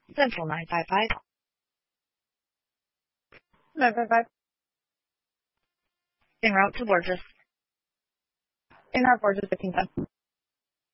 Central 955. 955. En route to Borges. En route Borges 1510.